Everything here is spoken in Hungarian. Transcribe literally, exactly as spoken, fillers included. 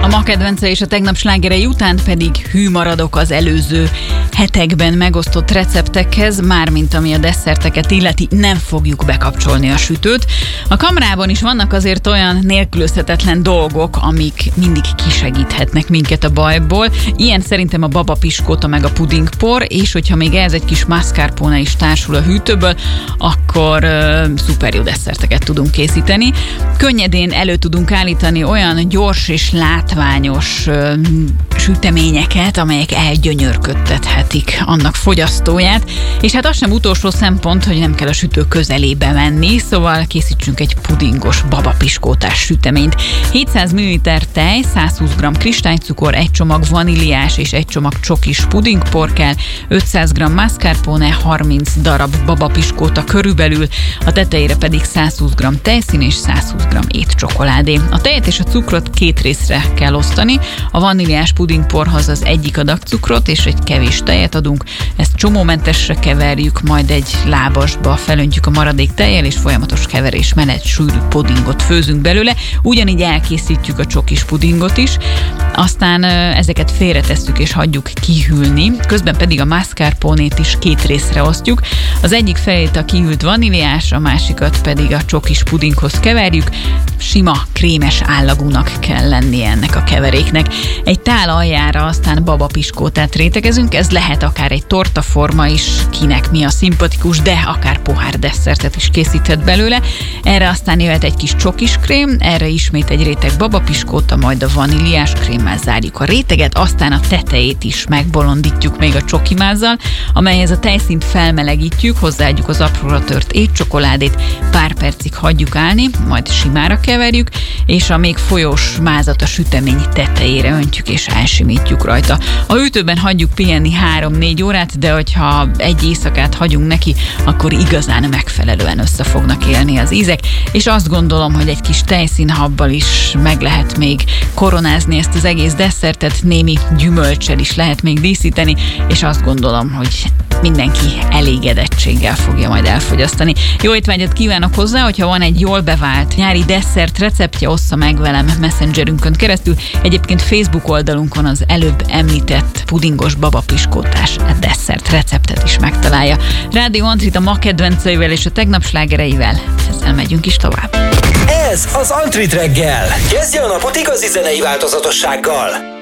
ma kedvence és a tegnap slágerei után pedig hű maradok az előző hetekben megosztott receptekhez, mármint ami a desszerteket illeti, nem fogjuk bekapcsolni a sütőt. A kamrában is vannak azért olyan nélkülözhetetlen dolgok, amik mindig kisegíthetnek minket a bajból. Ilyen szerintem a babapiskóta meg a pudingpor, és hogyha még ehhez egy kis mascarpone is társul a hűtőből, akkor uh, szuper jó desszerteket tudunk készíteni. Könnyedén elő tudunk állítani olyan gyors és látványos uh, süteményeket, amelyek elgyönyörködtethetik annak fogyasztóját, és hát az sem utolsó szempont, hogy nem kell a sütő közelébe menni, szóval készítsünk egy pudingos babapiskótás süteményt. hétszáz milliliter tej, százhúsz gramm kristálycukor, egy csomag vaníliás és egy csomag csokis pudingpor kell, ötszáz gramm mascarpone, harminc darab babapiskóta körülbelül, a tetejére pedig százhúsz gramm tejszín és százhúsz gramm étcsokoládé. A tejet és a cukrot két részre kell osztani, a vaníliás pudingporhoz az egyik adag cukrot és egy kevés tejet adunk, ezt csomómentesre keverjük, majd egy lábasba felöntjük a maradék tejjel, és folyamatos keverés mellett sűrű pudingot főzünk belőle, ugyanígy elkészítjük a csokis pudingot is, aztán ezeket félretesszük és hagyjuk kihűlni, közben pedig a mascarponét is két részre osztjuk, az egyik felét a kihűlt vaníliás, a másikat pedig a csokis pudinghoz keverjük, sima, krémes állagúnak kell lennie ennek a keveréknek. Egy tál aljára aztán babapiskótát rétegezünk, ez lehet akár egy tortaforma is, kinek mi a szimpatikus, de akár pohár desszertet is készíthet belőle. Erre aztán jöhet egy kis csokis krém, erre ismét egy réteg babapiskóta, majd a vaníliás krémmel zárjuk a réteget, aztán a tetejét is megbolondítjuk még a csokimázzal, amelyhez a tejszínt felmelegítjük, hozzáadjuk az apróra tört étcsokoládét, pár percig hagyjuk állni, majd simára keverjük, és a még folyós mázat a sütemény tetejére öntjük és elsimítjuk rajta. A hűtőben hagyjuk pihenni három-négy órát, de hogyha egy éjszakát hagyunk neki, akkor igazán megfelelően össze fognak élni az ízek, és azt gondolom, hogy egy kis tejszínhabbal is meg lehet még koronázni ezt az egész desszertet, némi gyümölccsel is lehet még díszíteni, és azt gondolom, hogy mindenki elégedettséggel fogja majd elfogyasztani. Jó étvágyat kívánok hozzá, hogyha van egy jól bevált nyári desszert receptje, ossza meg velem messengerünkön keresztül. Egyébként Facebook oldalunkon az előbb említett pudingos babapiskótás desszert receptet is megtalálja. Rádió Antrit a ma kedvenceivel és a tegnap slágereivel. Ezzel megyünk is tovább. Ez az Antrit reggel. Kezdje a napot igazi zenei változatossággal.